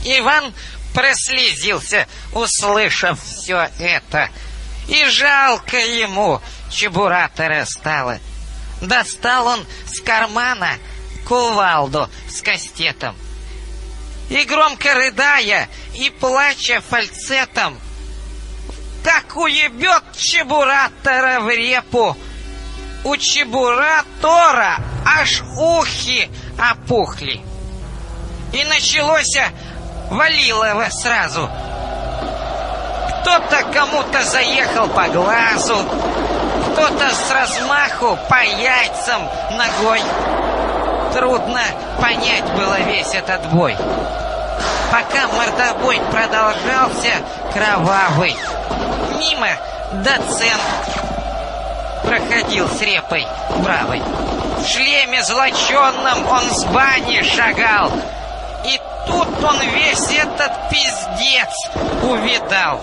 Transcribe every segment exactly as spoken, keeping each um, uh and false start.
Иван прослезился, услышав все это, и жалко ему Чебуратора стало. Достал он с кармана кувалду с кастетом и, громко рыдая и плача фальцетом, как уебет Чебуратора в репу, у Чебуратора аж ухи опухли. И началось Валилово сразу. Кто-то кому-то заехал по глазу, кто-то с размаху по яйцам ногой. Трудно понять было весь этот бой. Пока мордобой продолжался кровавый, мимо доцент проходил с репой бравой. В шлеме злоченном он с бани шагал, и тут он весь этот пиздец увидал.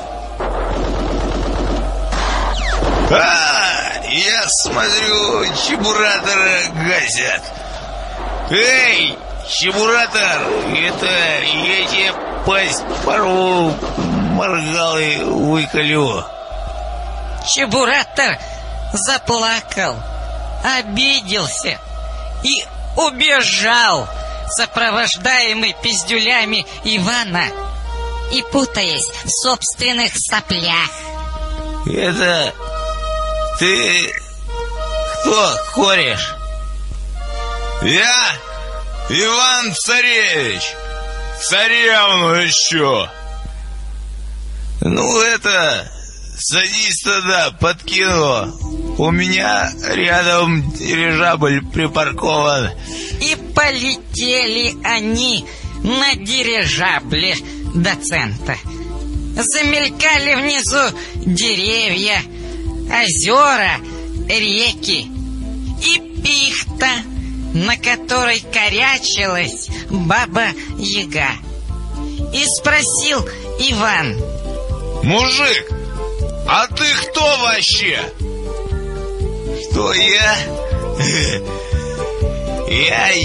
А, я смотрю, Чебуратора гасят. Эй, Чебуратор, это я тебе пасть порву, моргалы выколю. Чебуратор заплакал, обиделся и убежал, сопровождаемый пиздюлями Ивана и путаясь в собственных соплях. Это ты кто хорешь? Я Иван-царевич, царевну еще. Ну это, садись туда, подкину. У меня рядом дирижабль припаркован. И полетели они на дирижабле доцента. Замелькали внизу деревья, озера, реки и пихта, на которой корячилась Баба-Яга. И спросил Иван: мужик, а ты кто вообще? Что я? Я